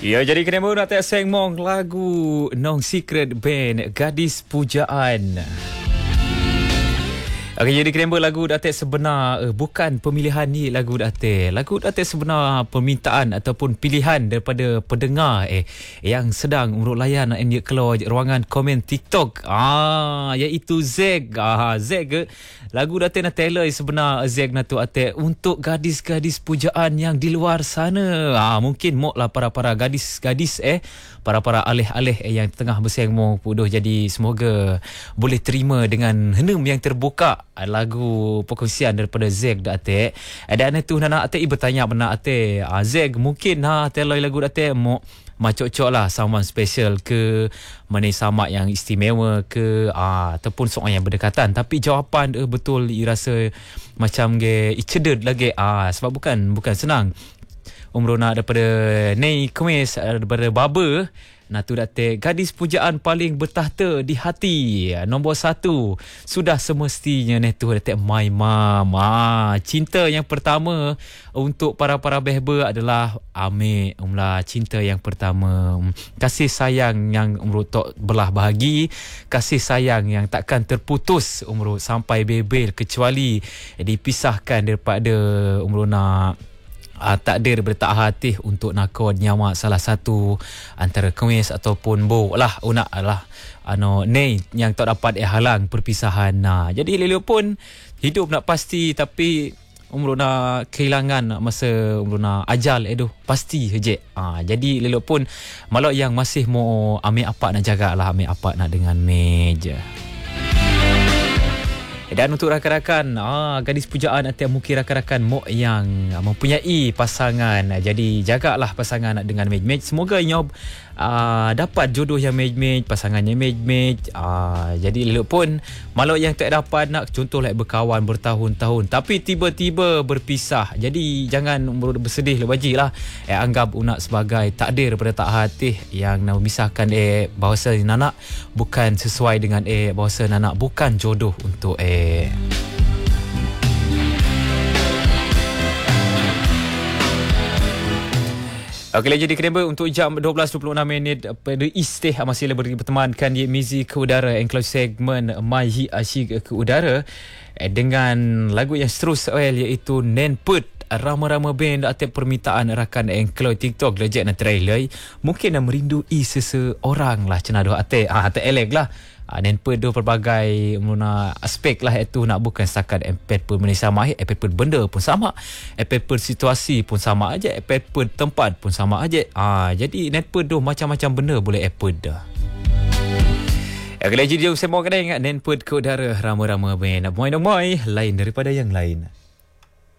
Ya, jadi kena nak tak sengmong lagu Nong Secret Band Gadis Pujaan. Okay, jadi kena lagu datuk sebenar bukan pemilihan ni lagu datuk. Lagu datuk sebenar permintaan ataupun pilihan daripada pendengar yang sedang layan dia keluar ruangan komen TikTok. Iaitu Zeg. Zeg lagu datuk nak tailor sebenar Zeg nak tu atik untuk gadis-gadis pujaan yang di luar sana. Mungkin moklah para gadis-gadis para alih-alih yang tengah bersengmong puduh. Jadi semoga boleh terima dengan henum yang terbuka lagu perkongsian daripada Zeg datuk. Dan itu nak atik bertanya benar atik. Zeg mungkin teloi lagu datuk mau macok-cok lah someone special ke, mana sama yang istimewa ke, ataupun soalan yang berdekatan. Tapi jawapan betul rasa macam cedut lagi. Sebab bukan senang. Nak daripada Nei Kemis daripada Baba. Natu datuk gadis pujaan paling bertahta di hati. Nombor 1 sudah semestinya netu datuk My Mom. Cinta yang pertama untuk para behber adalah Amir. Cinta yang pertama, kasih sayang yang tok belah bahagi, kasih sayang yang takkan terputus sampai bebel kecuali dipisahkan daripada nak takdir bertak hati untuk nakon nyawa salah satu antara Kemis ataupun Bo lah Nei yang tak dapat halang perpisahan. Jadi lelio pun hidup nak pasti, tapi nak kehilangan masa nak ajal pasti je. Jadi lelio pun malah yang masih mau ambil apa nak jagalah, ambil apa nak dengan meja. Dan untuk rakan-rakan gadis pujaan atau mungkin rakan-rakan mok yang mempunyai pasangan, jadi jagalah pasangan dengan match. Semoga nyob dapat jodoh yang match, pasangannya match. Jadi leluk pun malau yang tak dapat nak contoh berkawan bertahun-tahun tapi tiba-tiba berpisah. Jadi jangan bersedih lebaji lah. Anggap unak sebagai takdir pada tak hati yang nak memisahkan bahasa nanak bukan sesuai dengan bahasa nanak bukan jodoh untuk Okey, jadi kena untuk jam 12.26 pada East masih beri bertemankan di muzik ke udara enclosed segmen My Hit Asyik ke udara dengan lagu yang seterusnya iaitu Nenput. Rama-rama band atas permintaan rakan enclosed TikTok lejek nak trailer mungkin nak merindui seseorang lah cenah doh atek elek lah. Nenput tu pelbagai aspek lah itu nak bukan setakat empet pun benda sama, empet pun benda pun sama, empet pun situasi pun sama aja, empet pun tempat pun sama aja. Jadi Nenput tu macam-macam benda boleh empet dah. Kalau jadi saya mau kena ingat Nenput ke udara rama-rama band. Moi lain daripada yang lain.